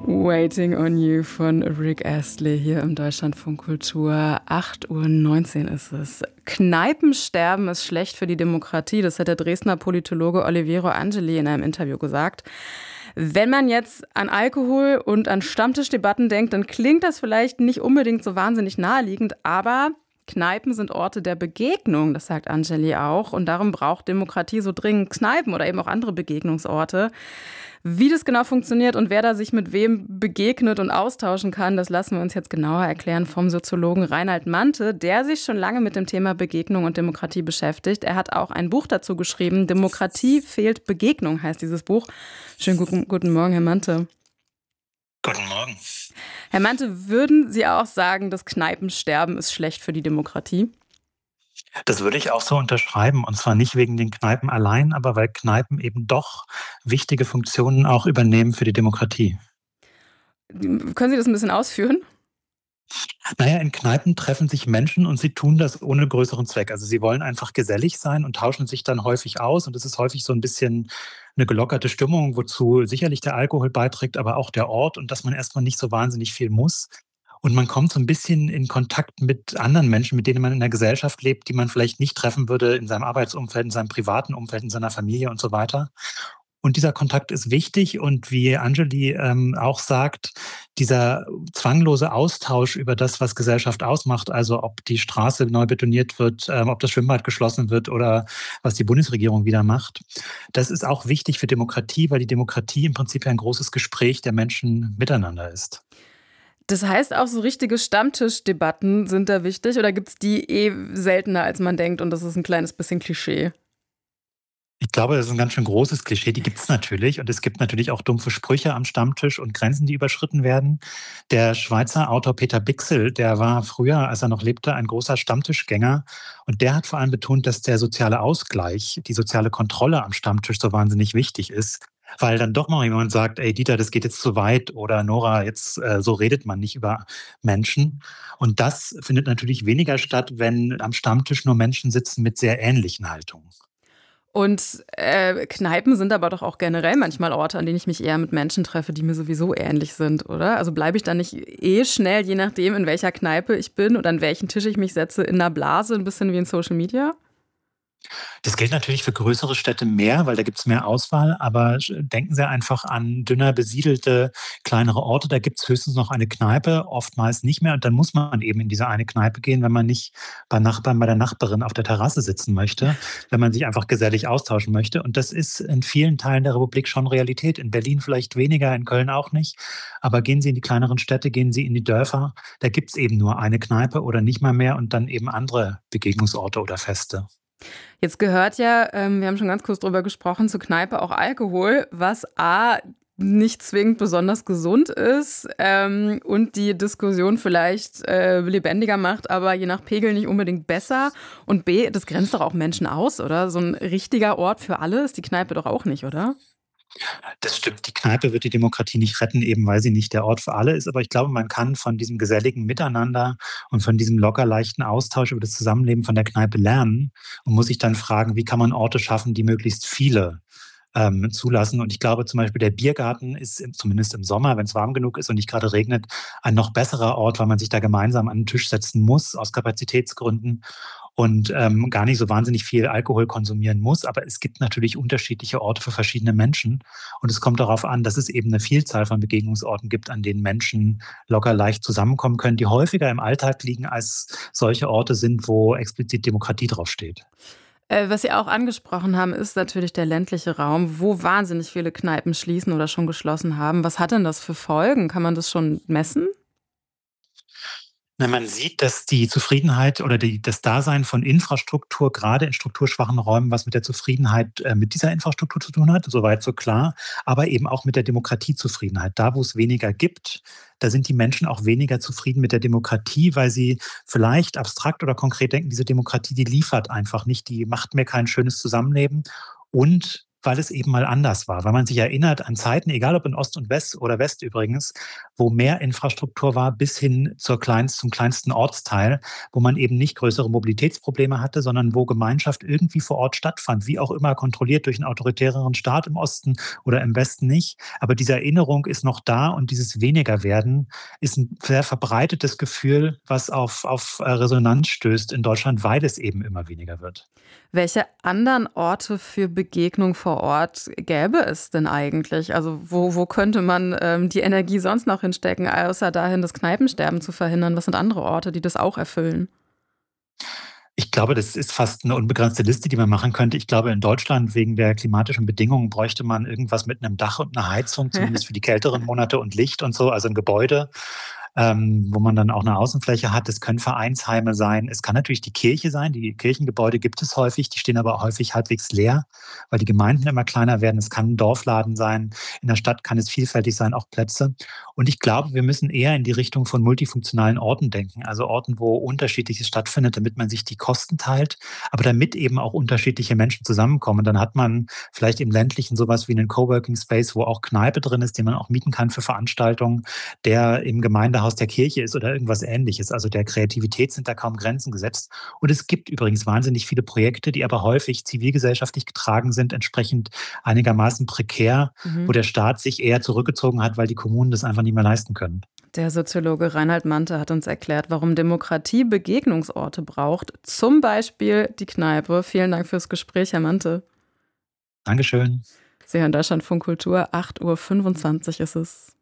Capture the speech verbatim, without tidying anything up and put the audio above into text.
Waiting on You von Rick Astley hier im Deutschlandfunk Kultur. acht Uhr neunzehn ist es. Kneipensterben ist schlecht für die Demokratie. Das hat der Dresdner Politologe Oliviero Angeli in einem Interview gesagt. Wenn man jetzt an Alkohol und an Stammtischdebatten denkt, dann klingt das vielleicht nicht unbedingt so wahnsinnig naheliegend, aber Kneipen sind Orte der Begegnung, das sagt Angeli auch. Und darum braucht Demokratie so dringend Kneipen oder eben auch andere Begegnungsorte. Wie das genau funktioniert und wer da sich mit wem begegnet und austauschen kann, das lassen wir uns jetzt genauer erklären vom Soziologen Reinhard Manthe, der sich schon lange mit dem Thema Begegnung und Demokratie beschäftigt. Er hat auch ein Buch dazu geschrieben. Demokratie fehlt Begegnung heißt dieses Buch. Schönen guten, guten Morgen, Herr Manthe. Guten Morgen. Herr Manthe, würden Sie auch sagen, das Kneipensterben ist schlecht für die Demokratie? Das würde ich auch so unterschreiben, und zwar nicht wegen den Kneipen allein, aber weil Kneipen eben doch wichtige Funktionen auch übernehmen für die Demokratie. Können Sie das ein bisschen ausführen? Naja, in Kneipen treffen sich Menschen und sie tun das ohne größeren Zweck. Also sie wollen einfach gesellig sein und tauschen sich dann häufig aus. Und es ist häufig so ein bisschen eine gelockerte Stimmung, wozu sicherlich der Alkohol beiträgt, aber auch der Ort und dass man erstmal nicht so wahnsinnig viel muss. Und man kommt so ein bisschen in Kontakt mit anderen Menschen, mit denen man in der Gesellschaft lebt, die man vielleicht nicht treffen würde in seinem Arbeitsumfeld, in seinem privaten Umfeld, in seiner Familie und so weiter. Und dieser Kontakt ist wichtig und wie Angeli ähm, auch sagt, dieser zwanglose Austausch über das, was Gesellschaft ausmacht, also ob die Straße neu betoniert wird, ähm, ob das Schwimmbad geschlossen wird oder was die Bundesregierung wieder macht, das ist auch wichtig für Demokratie, weil die Demokratie im Prinzip ein großes Gespräch der Menschen miteinander ist. Das heißt, auch so richtige Stammtischdebatten sind da wichtig oder gibt es die eh seltener, als man denkt und das ist ein kleines bisschen Klischee? Ich glaube, das ist ein ganz schön großes Klischee. Die gibt's natürlich. Und es gibt natürlich auch dumpfe Sprüche am Stammtisch und Grenzen, die überschritten werden. Der Schweizer Autor Peter Bichsel, der war früher, als er noch lebte, ein großer Stammtischgänger. Und der hat vor allem betont, dass der soziale Ausgleich, die soziale Kontrolle am Stammtisch so wahnsinnig wichtig ist. Weil dann doch mal jemand sagt, ey Dieter, das geht jetzt zu weit oder Nora, jetzt äh, so redet man nicht über Menschen. Und das findet natürlich weniger statt, wenn am Stammtisch nur Menschen sitzen mit sehr ähnlichen Haltungen. Und äh, Kneipen sind aber doch auch generell manchmal Orte, an denen ich mich eher mit Menschen treffe, die mir sowieso ähnlich sind, oder? Also bleibe ich dann nicht eh schnell, je nachdem, in welcher Kneipe ich bin oder an welchen Tisch ich mich setze, in einer Blase, ein bisschen wie in Social Media? Das gilt natürlich für größere Städte mehr, weil da gibt's mehr Auswahl. Aber sch- denken Sie einfach an dünner besiedelte kleinere Orte. Da gibt's höchstens noch eine Kneipe, oftmals nicht mehr. Und dann muss man eben in diese eine Kneipe gehen, wenn man nicht beim Nachbarn, bei der Nachbarin auf der Terrasse sitzen möchte, wenn man sich einfach gesellig austauschen möchte. Und das ist in vielen Teilen der Republik schon Realität. In Berlin vielleicht weniger, in Köln auch nicht. Aber gehen Sie in die kleineren Städte, gehen Sie in die Dörfer, da gibt's eben nur eine Kneipe oder nicht mal mehr und dann eben andere Begegnungsorte oder Feste. Jetzt gehört ja, ähm, wir haben schon ganz kurz drüber gesprochen, zur Kneipe auch Alkohol, was A, nicht zwingend besonders gesund ist ähm, und die Diskussion vielleicht äh, lebendiger macht, aber je nach Pegel nicht unbedingt besser. Und B, das grenzt doch auch Menschen aus, oder? So ein richtiger Ort für alle ist die Kneipe doch auch nicht, oder? Das stimmt, die Kneipe wird die Demokratie nicht retten, eben weil sie nicht der Ort für alle ist. Aber ich glaube, man kann von diesem geselligen Miteinander und von diesem locker leichten Austausch über das Zusammenleben von der Kneipe lernen und muss sich dann fragen, wie kann man Orte schaffen, die möglichst viele ähm, zulassen. Und ich glaube zum Beispiel, der Biergarten ist im, zumindest im Sommer, wenn es warm genug ist und nicht gerade regnet, ein noch besserer Ort, weil man sich da gemeinsam an den Tisch setzen muss, aus Kapazitätsgründen und ähm, gar nicht so wahnsinnig viel Alkohol konsumieren muss. Aber es gibt natürlich unterschiedliche Orte für verschiedene Menschen. Und es kommt darauf an, dass es eben eine Vielzahl von Begegnungsorten gibt, an denen Menschen locker leicht zusammenkommen können, die häufiger im Alltag liegen, als solche Orte sind, wo explizit Demokratie draufsteht. Äh, was Sie auch angesprochen haben, ist natürlich der ländliche Raum, wo wahnsinnig viele Kneipen schließen oder schon geschlossen haben. Was hat denn das für Folgen? Kann man das schon messen? Na, man sieht, dass die Zufriedenheit oder die, das Dasein von Infrastruktur, gerade in strukturschwachen Räumen, was mit der Zufriedenheit äh, mit dieser Infrastruktur zu tun hat, soweit so klar, aber eben auch mit der Demokratiezufriedenheit. Da, wo es weniger gibt, da sind die Menschen auch weniger zufrieden mit der Demokratie, weil sie vielleicht abstrakt oder konkret denken, diese Demokratie, die liefert einfach nicht, die macht mir kein schönes Zusammenleben. Und weil es eben mal anders war. Weil man sich erinnert an Zeiten, egal ob in Ost und West oder West übrigens, wo mehr Infrastruktur war bis hin zur kleinst, zum kleinsten Ortsteil, wo man eben nicht größere Mobilitätsprobleme hatte, sondern wo Gemeinschaft irgendwie vor Ort stattfand, wie auch immer kontrolliert durch einen autoritäreren Staat im Osten oder im Westen nicht. Aber diese Erinnerung ist noch da und dieses Wenigerwerden ist ein sehr verbreitetes Gefühl, was auf, auf äh, Resonanz stößt in Deutschland, weil es eben immer weniger wird. Welche anderen Orte für Begegnung vor Ort gäbe es denn eigentlich? Also wo, wo könnte man ähm, die Energie sonst noch hinstecken, außer dahin, das Kneipensterben zu verhindern? Was sind andere Orte, die das auch erfüllen? Ich glaube, das ist fast eine unbegrenzte Liste, die man machen könnte. Ich glaube, in Deutschland wegen der klimatischen Bedingungen bräuchte man irgendwas mit einem Dach und einer Heizung, zumindest für die kälteren Monate und Licht und so, also ein Gebäude, ähm, wo man dann auch eine Außenfläche hat. Es können Vereinsheime sein. Es kann natürlich die Kirche sein. Die Kirchengebäude gibt es häufig, die stehen aber häufig halbwegs leer, weil die Gemeinden immer kleiner werden. Es kann ein Dorfladen sein. In der Stadt kann es vielfältig sein, auch Plätze. Und ich glaube, wir müssen eher in die Richtung von multifunktionalen Orten denken, also Orten, wo Unterschiedliches stattfindet, damit man sich die Kosten teilt, aber damit eben auch unterschiedliche Menschen zusammenkommen. Und dann hat man vielleicht im ländlichen sowas wie einen Coworking Space, wo auch Kneipe drin ist, den man auch mieten kann für Veranstaltungen, der im Gemeindehaus der Kirche ist oder irgendwas Ähnliches. Also der Kreativität sind da kaum Grenzen gesetzt. Und es gibt übrigens wahnsinnig viele Projekte, die aber häufig zivilgesellschaftlich getragen sind, entsprechend einigermaßen prekär, wo Mhm. der Staat sich eher zurückgezogen hat, weil die Kommunen das einfach nicht mehr leisten können. Der Soziologe Reinhard Mante hat uns erklärt, warum Demokratie Begegnungsorte braucht, zum Beispiel die Kneipe. Vielen Dank fürs Gespräch, Herr Mante. Dankeschön. Sie hören Deutschlandfunk Kultur, acht Uhr fünfundzwanzig ist es.